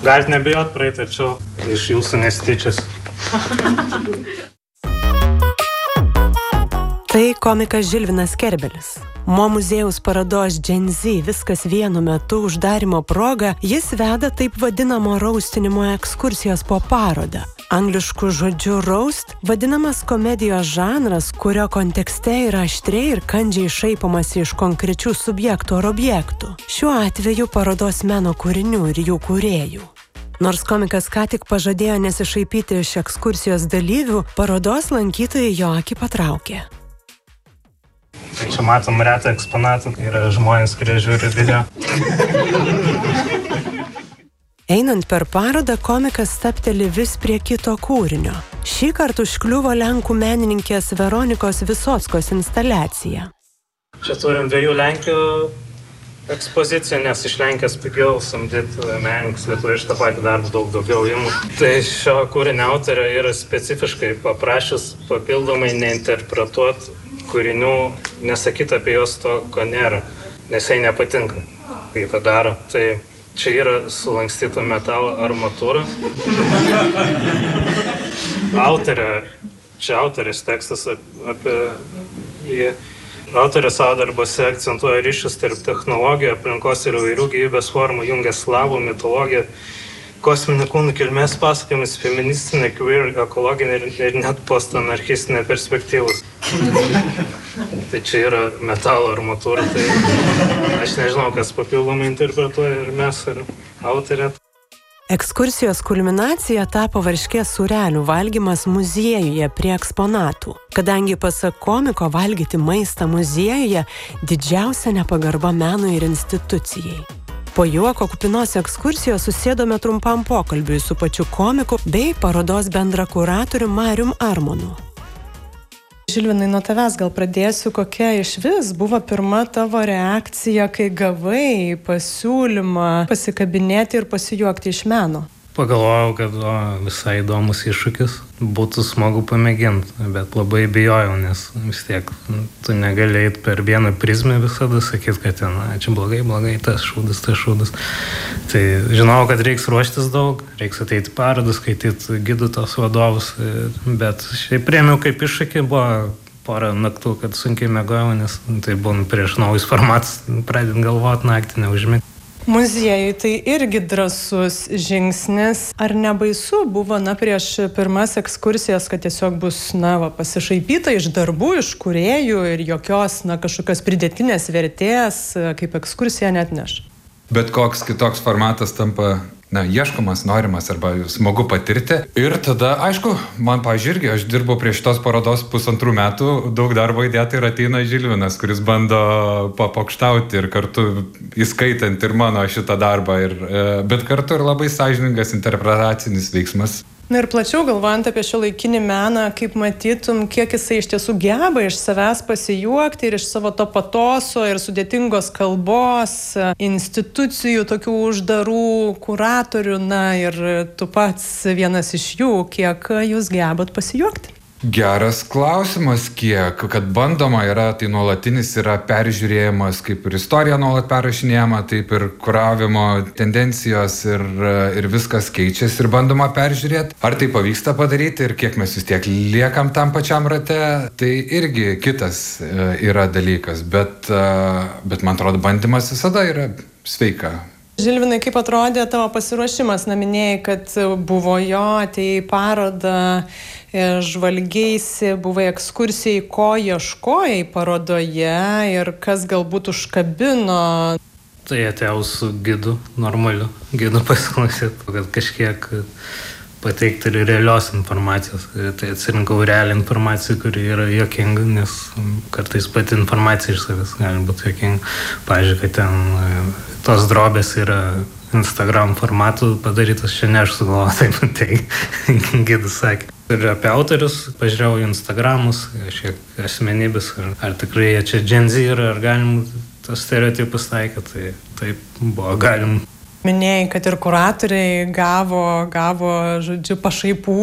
Galite nebijot praeiti arčiau, iš jūsų nesityčias. Tai komikas Žilvinas Kerbelis. Mo muziejaus parodos Gen Z viskas vienu metu uždarymo proga jis veda taip vadinamo raustinimo ekskursijos po parodą. Anglišku žodžiu roast vadinamas komedijos žanras, kurio kontekste yra aštriai ir kandžiai šaipomasi iš konkrečių subjektų ar objektų. Šiuo atveju parodos meno kūrinių ir jų kūrėjų. Nors komikas ką tik pažadėjo nesišaipyti iš ekskursijos dalyvių, parodos lankytojai jo akį patraukė. Čia matom retą eksponatą, yra žmonės, kurie žiūri video. Einant per parodą, komikas stabteli vis prie kito kūrinio. Šį kartą užkliuvo lenkų menininkės Veronikos Visockos instaliacija. Čia turim 2 Lenkių ekspoziciją, nes iš Lenkijos pigiau samdyti menininkus, Lietuvoje iš tą patį darbą daug daugiau imų. Tai šio kūrinio autorė yra specifiškai paprašęs papildomai neinterpretuoti kūrinių, nesakyti apie juos to, ko nėra, nes jai nepatinka, kai tą daro. Tai čia yra sulankstyta metalo armatūra. Čia autorės tekstas apie jį. Autorė savo darbose akcentuoja ryšius tarp technologijų, aplinkos ir įvairių gyvybės formų, jungia slavų mitologiją, kosminį kūnų kilmės pasakojimus, feministinę, queer, ekologinę ir net postanarchistinę perspektyvus. Tai čia yra metalo armatūra, tai aš nežinau, kas papildomai interpretuoja, ir mes, ir autorė. Ekskursijos kulminacija tapo varškės sūrelių valgymas muziejuje prie eksponatų. Kadangi pasak komiko valgyti maistą muziejuje didžiausia nepagarba menui ir institucijai. Po juoko kupinos ekskursijos susėdome trumpam pokalbiui su pačiu komiku bei parodos bendrakuratoriu Marium Armonu. Žilvinai, nuo tavęs gal pradėsiu, kokia išvis buvo pirma tavo reakcija, kai gavai pasiūlymą pasikabinėti ir pasijuokti iš meno? Pagalvojau, kad visai įdomus iššūkis, būtų smagu pamėginti, bet labai bijojau, nes vis tiek tu negali eiti per vieną prizmę visada sakyti, kad čia blogai, tas šūdas. Tai žinau, kad reiks ruoštis daug, reiks ateiti parodas, skaityti gidų tos vadovus, bet šiaip priėmiau kaip iššūkį, buvo porą naktų, kad sunkiai miegojau, nes tai buvo prieš naujus formatus, pradėt galvoti naktį, neužmigti. Muziejui tai irgi drąsus žingsnis. Ar nebaisu buvo, prieš pirmas ekskursijas, kad tiesiog bus, pasišaipyta iš darbų, iš kūrėjų ir jokios, kažkokios pridėtinės vertės, kaip ekskursija neatneš? Bet koks kitoks formatas tampa ieškomas, norimas arba smagu patirti. Ir tada, aišku, man, pavyzdžiui, irgi, aš dirbau prie šitos parodos 1,5 metų, daug darbo įdėta ir ateina Žilvinas, kuris bando papokštauti ir kartu įskaitant ir mano šitą darbą, bet kartu ir labai sąžiningas interpretacinis veiksmas. Ir plačiau galvojant apie šiuolaikinį meną, kaip matytum, kiek jisai iš tiesų geba iš savęs pasijuokti ir iš savo to patoso ir sudėtingos kalbos, institucijų, tokių uždarų kuratorių, ir tu pats vienas iš jų, kiek jūs gebat pasijuokti? Geras klausimas, kiek, kad bandoma yra, tai nuolatinis yra peržiūrėjimas, kaip ir istorija nuolat perrašinėjama, taip ir kuravimo tendencijos ir viskas keičiasi ir bandoma peržiūrėti. Ar tai pavyksta padaryti ir kiek mes vis tiek liekam tam pačiam rate, tai irgi kitas yra dalykas, bet man atrodo, bandymas visada yra sveika. Žilvinai, kaip atrodė tavo pasiruošimas? Minėjai, kad buvo atėjai į parodą, žvalgeisi, buvai ekskursijai, ko ieškojai parodoje ir kas galbūt užkabino? Tai atėjau su gidu, normaliu gidu pasiklausyti, kad kažkiek pateikti ir realios informacijos. Tai atsirinkau realią informaciją, kuri yra juokinga, nes kartais pati informacija iš savęs gali būti juokinga. Pavyzdžiui, kad ten tos drobės yra Instagram formatų padarytas, čia ne aš sugalvojau, tai gidas sakė. Ir apie autorius pažiūrėjau Instagramus, šiek asmenybės, ar tikrai jie čia Gen Z yra, ar galim tos stereotipus taikyti, tai taip buvo galim. Minėjai, kad ir kuratoriai gavo, žodžiu, pašaipų.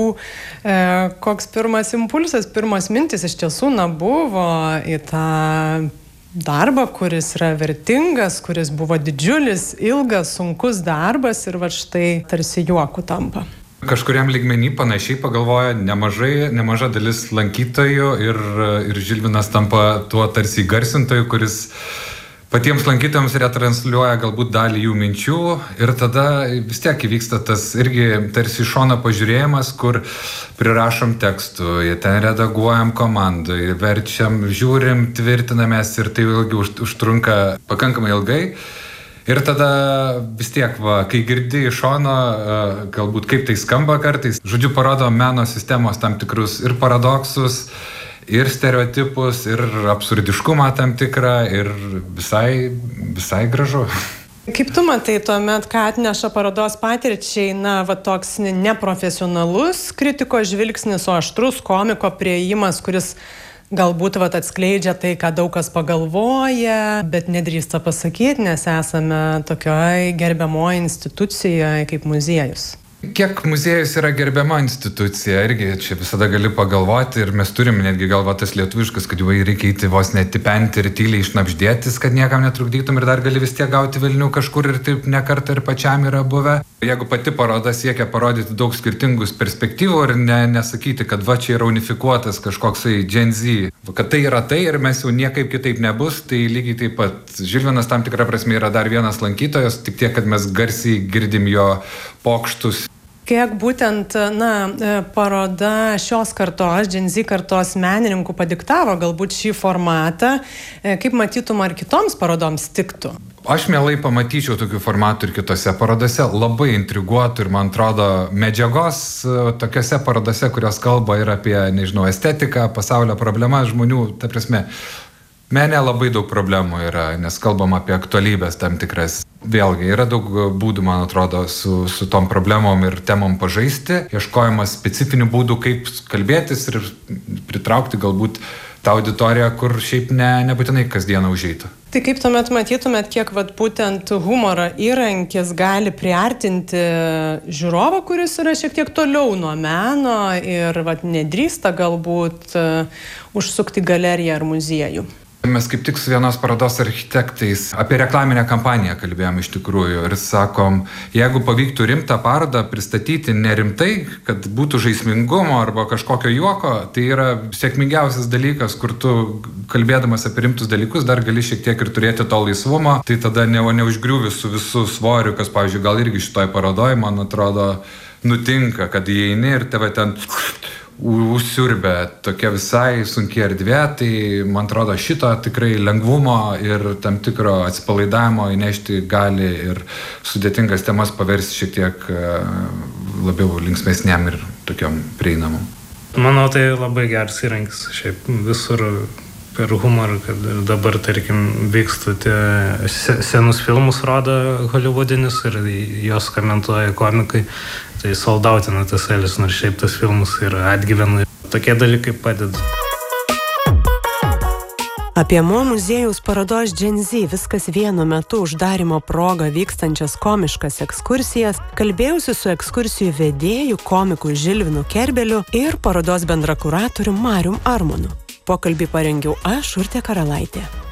Koks pirmas impulsas, pirmas mintis iš tiesų buvo į tą darbą, kuris yra vertingas, kuris buvo didžiulis, ilgas, sunkus darbas ir va štai tarsi juoku tampa. Kažkuriam lygmenį panašiai pagalvoja nemaža dalis lankytojų ir Žilvinas tampa tuo tarsi įgarsintoju, kuris patiems lankytojams retransliuoja galbūt dalį jų minčių ir tada vis tiek įvyksta tas irgi tarsi iš šono pažiūrėjimas, kur prirašom tekstų, ten redaguojam komandai, verčiam, žiūrim, tvirtinamės ir tai ilgi užtrunka pakankamai ilgai. Ir tada vis tiek, kai girdi iš šono, galbūt kaip tai skamba kartais, žodžiu, parodo meno sistemos tam tikrus ir paradoksus, ir stereotipus, ir absurdiškumą tam tikrą, ir visai gražu. Kaip tu matai tuomet, ką atneša parodos patirčiai, toks neprofesionalus kritikos žvilgsnis, o aštrus komiko priėjimas, kuris galbūt atskleidžia tai, ką daug kas pagalvoja, bet nedrįsta pasakyti, nes esame tokioje gerbiamoje institucijoje kaip muziejus. Kiek muziejus yra gerbiama institucija, irgi čia visada gali pagalvoti ir mes turime netgi galvotas lietuviškas, kad jau reikia eiti vos netipenti ir tyliai išnapždėtis, kad niekam netrukdytum ir dar gali vis tiek gauti velnių kažkur ir taip ne kartą ir pačiam yra buvę. Jeigu pati paroda siekia parodyti daug skirtingus perspektyvų ir nesakyti, kad va čia yra unifikuotas kažkoksai Gen Z, kad tai yra tai ir mes jau niekaip kitaip nebus, tai lygiai taip pat Žilvinas tam tikrą prasme yra dar vienas lankytojas, tik tiek, kad mes garsiai girdim jo pokštus. Kiek būtent, paroda šios kartos, Gen Z kartos menininkų padiktavo galbūt šį formatą, kaip matytum, ar kitoms parodoms tiktų? Aš mielai pamatyčiau tokių formatų ir kitose parodose, labai intriguotų ir man atrodo medžiagos tokiose parodose, kurios kalba ir apie, estetiką, pasaulio problemas žmonių, ta prasme, mene labai daug problemų yra, nes kalbam apie aktualybės tam tikras. Vėlgi, yra daug būdų, man atrodo, su tom problemom ir temom pažaisti, ieškojimas specifinių būdų, kaip kalbėtis ir pritraukti galbūt tą auditoriją, kur šiaip nebūtinai kasdieną užeitų. Tai kaip tuomet matytumėt, kiek būtent humoro įrankis gali priartinti žiūrovą, kuris yra šiek tiek toliau nuo meno ir nedrįsta galbūt užsukti galeriją ar muziejų? Mes kaip tik su vienos parodos architektais apie reklaminę kampaniją kalbėjom iš tikrųjų ir sakom, jeigu pavyktų rimtą parodą pristatyti nerimtai, kad būtų žaismingumo arba kažkokio juoko, tai yra sėkmingiausias dalykas, kur tu kalbėdamas apie rimtus dalykus dar gali šiek tiek ir turėti to laisvumo, tai tada neužgriuvi su visu svoriu, kas, pavyzdžiui, gal irgi šitoj parodoj, man atrodo, nutinka, kad įeini ir tave ten užsiurbė tokia visai sunki erdvė, tai man atrodo šito tikrai lengvumo ir tam tikro atsipalaidavimo įnešti gali ir sudėtingas temas paversti šiek tiek labiau linksmesniam ir tokiam prieinamam. Manau, tai labai geras įrankis, šiaip visur per humorą, kad dabar, tarkim, vyksta tie senus filmus rodo holivudinis ir jos komentuoja komikai. Tai soldautina tas elis, nors šiaip tas filmas yra atgyvena. Tokie dalykai padeda. Apie Mo muziejaus parodos Gen Z viskas vienu metu uždarymo proga vykstančias komiškas ekskursijas kalbėjausi su ekskursijų vedėju, komiku Žilvinu Kerbeliu ir parodos bendrakuratorium Marium Armonu. Pokalbį parengiau aš, Urtė Karalaitė.